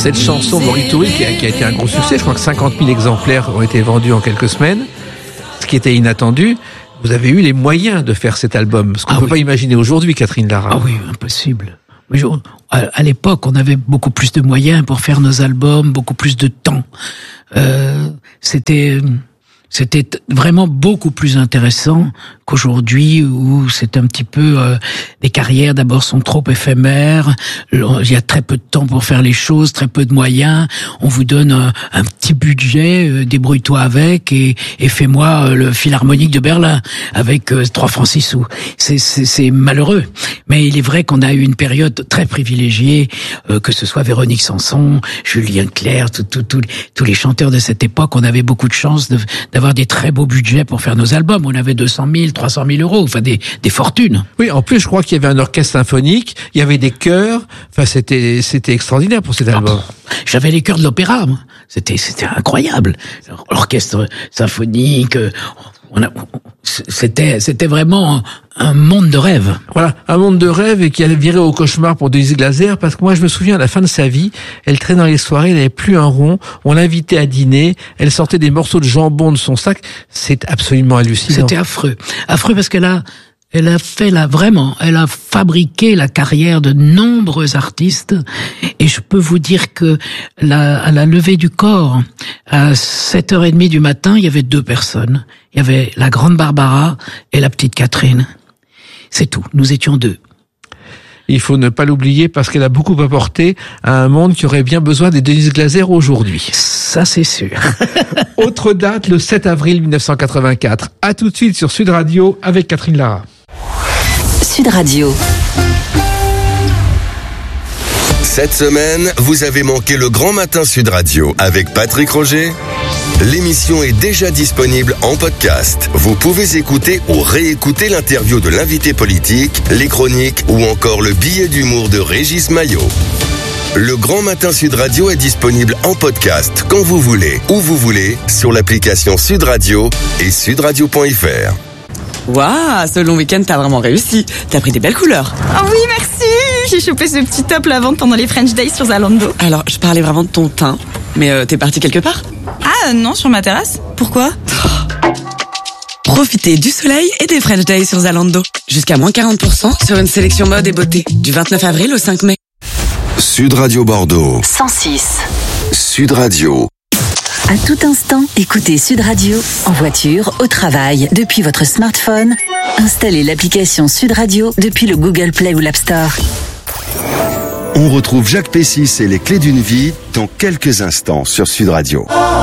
cette chanson Morituri qui a été un gros succès. Je crois que 50 000 exemplaires ont été vendus en quelques semaines, ce qui était inattendu. Vous avez eu les moyens de faire cet album, ce qu'on ne peut pas imaginer aujourd'hui, Catherine Lara. Ah oui, impossible. Mais à l'époque, on avait beaucoup plus de moyens pour faire nos albums, beaucoup plus de temps. C'était vraiment beaucoup plus intéressant qu'aujourd'hui, où c'est un petit peu les carrières d'abord sont trop éphémères. Il y a très peu de temps pour faire les choses, très peu de moyens. On vous donne un petit budget, débrouille-toi avec et fais-moi le Philharmonique de Berlin avec 3 francs 6 sous. C'est malheureux, mais il est vrai qu'on a eu une période très privilégiée, que ce soit Véronique Sanson, Julien Clerc, tous les chanteurs de cette époque. On avait beaucoup de chance d'avoir des très beaux budgets pour faire nos albums. On avait 200 000, 300 000 euros, enfin des fortunes. Oui, en plus, je crois qu'il y avait un orchestre symphonique, il y avait des chœurs. Enfin, c'était extraordinaire pour cet album. J'avais les chœurs de l'opéra, moi. C'était incroyable. L'orchestre symphonique. C'était vraiment un monde de rêve. Voilà, un monde de rêve et qui allait virer au cauchemar pour Denise Glaser, parce que moi je me souviens à la fin de sa vie, elle traînait dans les soirées, elle n'avait plus un rond, on l'invitait à dîner, elle sortait des morceaux de jambon de son sac, c'est absolument hallucinant. C'était affreux. Affreux parce qu'elle a fabriqué la carrière de nombreux artistes, et je peux vous dire que à la levée du corps, à 7h30 du matin, il y avait 2 personnes. Il y avait la grande Barbara et la petite Catherine. C'est tout. Nous étions 2. Il faut ne pas l'oublier parce qu'elle a beaucoup apporté à un monde qui aurait bien besoin des Denise Glaser aujourd'hui. Ça, c'est sûr. Autre date, le 7 avril 1984. À tout de suite sur Sud Radio avec Catherine Lara. Sud Radio. Cette semaine, vous avez manqué le Grand Matin Sud Radio avec Patrick Roger. L'émission est déjà disponible en podcast. Vous pouvez écouter ou réécouter l'interview de l'invité politique, les chroniques ou encore le billet d'humour de Régis Maillot. Le Grand Matin Sud Radio est disponible en podcast quand vous voulez, où vous voulez, sur l'application Sud Radio et sudradio.fr. Waouh, ce long week-end, t'as vraiment réussi. T'as pris des belles couleurs. Oh oui, merci. J'ai chopé ce petit top lavande pendant les French Days sur Zalando. Alors, je parlais vraiment de ton teint. Mais t'es parti quelque part? Ah non, sur ma terrasse. Pourquoi? Profitez du soleil et des French Days sur Zalando. Jusqu'à moins 40% sur une sélection mode et beauté. Du 29 avril au 5 mai. Sud Radio Bordeaux. 106. Sud Radio. À tout instant, écoutez Sud Radio en voiture, au travail, depuis votre smartphone. Installez l'application Sud Radio depuis le Google Play ou l'App Store. On retrouve Jacques Pessis et les clés d'une vie dans quelques instants sur Sud Radio.